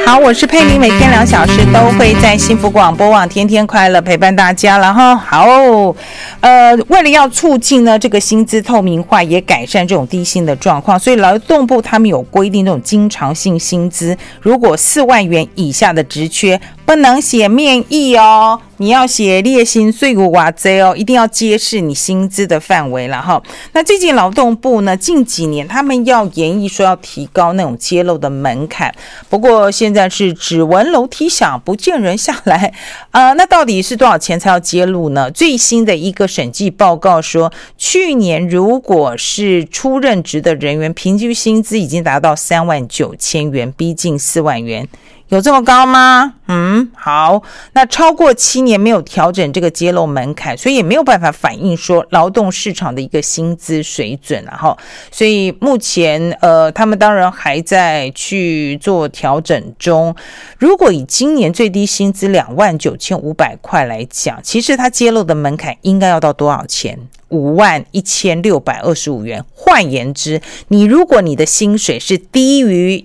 好，我是佩妮，每天2小时都会在幸福广播网天天快乐陪伴大家了哈。好，为了要促进呢这个薪资透明化，也改善这种低薪的状况，所以劳动部他们有规定这种经常性薪资，如果4万元以下的职缺不能写面议哦，你要写列薪水有多少哦，一定要揭示你薪资的范围了哈。那最近劳动部呢，近几年他们要研议说要提高那种揭露的门槛，不过现在是只闻楼梯响，不见人下来那到底是多少钱才要揭露呢？最新的一个审计报告说，去年如果是初任职的人员，平均薪资已经达到39000元，逼近4万元。有这么高吗？好，那超过7年没有调整这个揭露门槛，所以也没有办法反映说劳动市场的一个薪资水准所以目前他们当然还在去做调整中。如果以今年最低薪资29500块来讲，其实它揭露的门槛应该要到多少钱？51625元。换言之，如果你的薪水是低于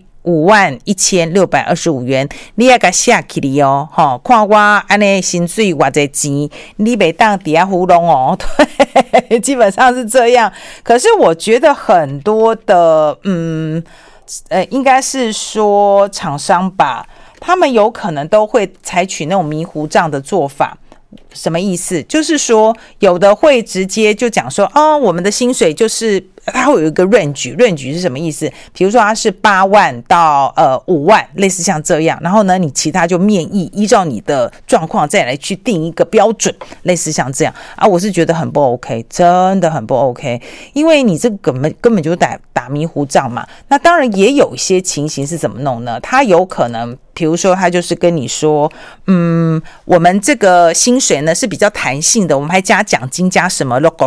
51625元，你要给下去了哦，看我这样薪水多少钱，你不能在下糊弄哦。对，基本上是这样。可是我觉得很多的应该是说厂商吧，他们有可能都会采取那种迷糊账的做法。什么意思？就是说有的会直接就讲说我们的薪水就是它会有一个 range 是什么意思？比如说它是8万到5万，类似像这样，然后呢你其他就面议，依照你的状况再来去定一个标准，类似像这样我是觉得很不 OK， 真的很不 OK， 因为你这个根本就打迷糊仗嘛。那当然也有一些情形是怎么弄呢？他有可能比如说他就是跟你说我们这个薪水呢是比较弹性的，我们还加奖金加什么 logo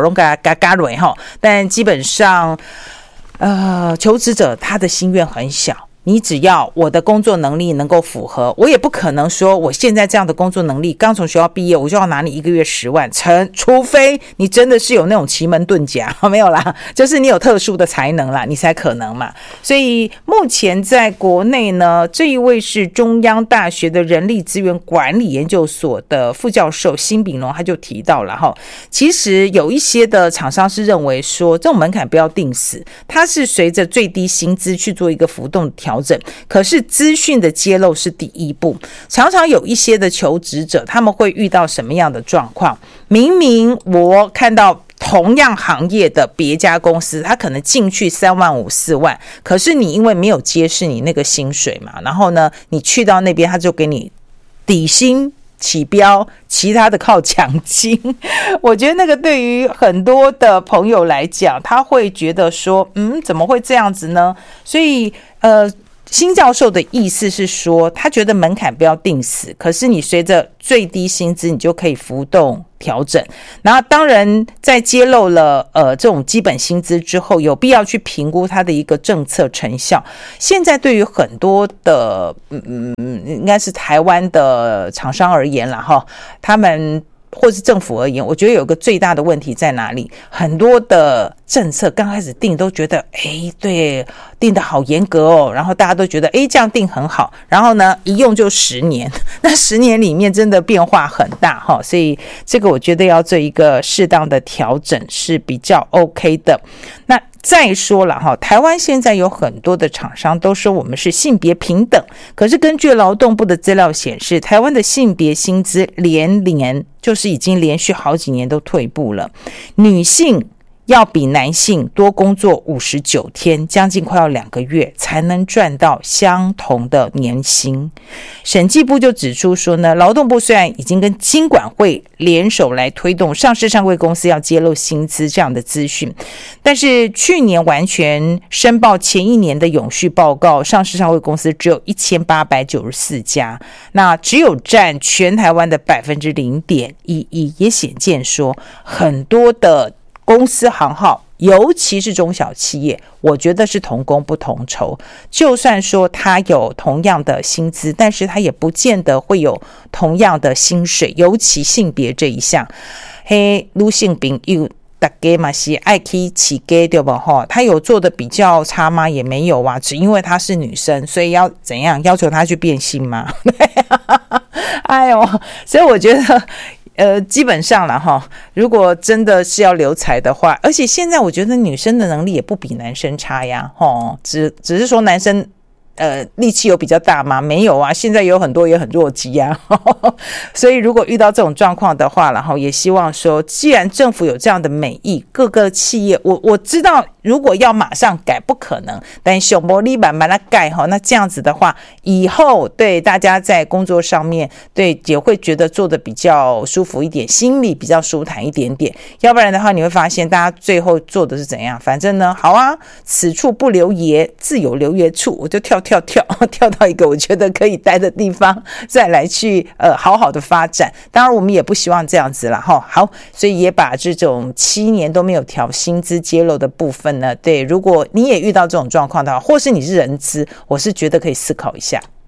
但基本上求职者他的心愿很小，你只要我的工作能力能够符合，我也不可能说我现在这样的工作能力刚从学校毕业我就要拿你1个月10万，除非你真的是有那种奇门遁甲，没有啦，就是你有特殊的才能啦，你才可能嘛。所以目前在国内呢，这一位是中央大学的人力资源管理研究所的副教授辛炳龙，他就提到了其实有一些的厂商是认为说这种门槛不要定死，它是随着最低薪资去做一个浮动调整，可是资讯的揭露是第一步。常常有一些的求职者他们会遇到什么样的状况？明明我看到同样行业的别家公司，他可能进去3万5、4万，可是你因为没有揭示你那个薪水嘛，然后呢你去到那边他就给你底薪起标，其他的靠奖金。我觉得那个对于很多的朋友来讲，他会觉得说怎么会这样子呢？所以辛教授的意思是说，他觉得门槛不要定死，可是你随着最低薪资你就可以浮动调整。然后当然在揭露了这种基本薪资之后，有必要去评估它的一个政策成效。现在对于很多的应该是台湾的厂商而言啦他们或是政府而言，我觉得有个最大的问题在哪里？很多的政策刚开始定都觉得对，定得好严格然后大家都觉得这样定很好，然后呢一用就10年，那10年里面真的变化很大所以这个我觉得要做一个适当的调整是比较 OK 的。那再说了台湾现在有很多的厂商都说我们是性别平等，可是根据劳动部的资料显示，台湾的性别薪资连年就是已经连续好几年都退步了，女性要比男性多工作59天，将近快要2个月才能赚到相同的年薪。审计部就指出说呢，劳动部虽然已经跟金管会联手来推动上市上柜公司要揭露薪资这样的资讯，但是去年完全申报前一年的永续报告，上市上柜公司只有1894家，那只有占全台湾的 0.11%， 也显见说很多的公司行号，尤其是中小企业，我觉得是同工不同酬。就算说他有同样的薪资，但是他也不见得会有同样的薪水，尤其性别这一项。女性朋友大家嘛是爱去起家对吧哈？他有做的比较差吗？也没有啊，只因为她是女生，所以要怎样要求她去变性吗？哎呦，所以我觉得基本上啦哈，如果真的是要留才的话，而且现在我觉得女生的能力也不比男生差呀，吼，只是说男生力气有比较大吗？没有啊，现在有很多也很弱鸡啊。所以如果遇到这种状况的话，然后也希望说，既然政府有这样的美意，各个企业，我知道如果要马上改不可能，但小魔力慢慢的改哈，那这样子的话，以后对大家在工作上面对也会觉得做的比较舒服一点，心里比较舒坦一点点。要不然的话，你会发现大家最后做的是怎样？反正呢，好啊，此处不留爷，自有留爷处，我就跳到一个我觉得可以待的地方，再来去好好的发展。当然我们也不希望这样子啦齁。好，所以也把这种7年都没有调薪资揭露的部分呢，对，如果你也遇到这种状况的话，或是你是人资，我是觉得可以思考一下。